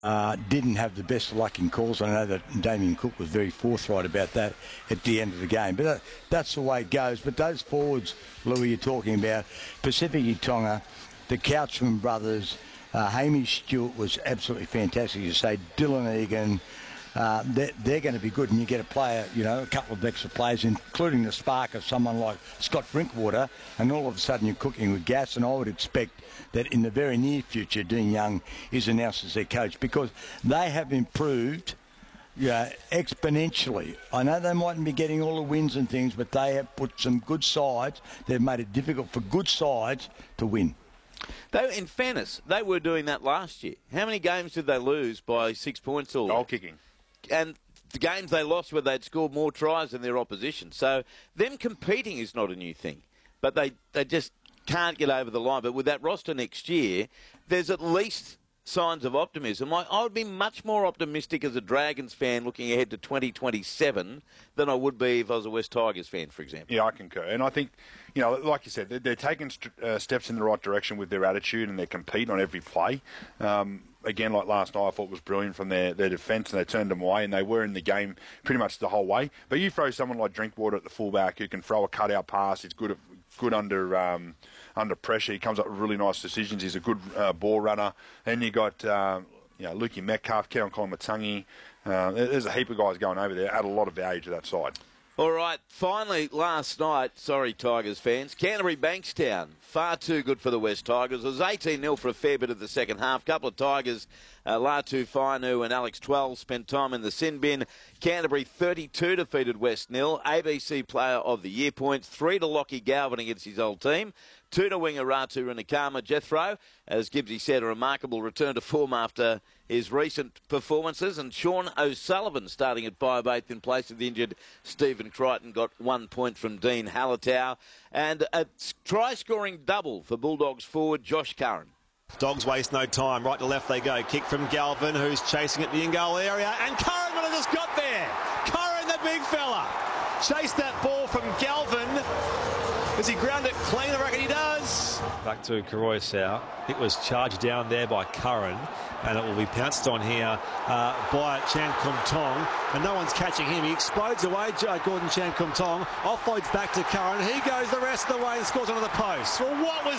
didn't have the best of luck in calls. I know that Damien Cook was very forthright about that at the end of the game. But that's the way it goes. But those forwards, Louis, you're talking about, Pacific Tonga, the Couchman brothers, Hamish Stewart was absolutely fantastic. You say Dylan Egan, they're going to be good, and you get a player, a couple of extra players, including the spark of someone like Scott Drinkwater, and all of a sudden you're cooking with gas. And I would expect that in the very near future, Dean Young is announced as their coach, because they have improved exponentially. I know they mightn't be getting all the wins and things, but they have put some good sides. They've made it difficult for good sides to win. Though, in fairness, they were doing that last year. How many games did they lose by 6 points all? Goal kicking. And the games they lost where they'd scored more tries than their opposition. So them competing is not a new thing. But they just can't get over the line. But with that roster next year, there's at least signs of optimism. I would be much more optimistic as a Dragons fan looking ahead to 2027 than I would be if I was a West Tigers fan, for example. Yeah, I concur. And I think, like you said, they're taking steps in the right direction with their attitude, and they're competing on every play. Again, like last night, I thought was brilliant from their defence, and they turned them away, and they were in the game pretty much the whole way. But you throw someone like Drinkwater at the fullback who can throw a cutout pass. He's good under pressure. He comes up with really nice decisions. He's a good ball runner. Then you got Lukey Metcalf, Keon Kolomatangi. There's a heap of guys going over there. Add a lot of value to that side. All right, finally, last night, sorry Tigers fans, Canterbury Bankstown, far too good for the West Tigers. It was 18-0 for a fair bit of the second half. Couple of Tigers, Latu Fainu and Alex 12 spent time in the sin bin. Canterbury 32 defeated West 0. ABC Player of the Year points, 3 to Lockie Galvin against his old team. 2 to winger Ratu Ranakama Jethro. As Gibbsy said, a remarkable return to form after his recent performances. And Sean O'Sullivan starting at 5/8 in place of the injured Stephen Crichton, got 1 point from Dean Hallertau. And a try-scoring double for Bulldogs forward Josh Curran. Dogs waste no time. Right to left they go. Kick from Galvin, who's chasing at the in-goal area. And Curran would have just got there. Curran, the big fella. Chased that ball from Galvin. Does he ground it clean? I reckon he does. Back to Koroisau. It was charged down there by Curran, and it will be pounced on here by Chan Kum Tong, and no one's catching him. He explodes away, Gordon Chan Kum Tong. Offloads back to Curran. He goes the rest of the way and scores onto the post. Well, what was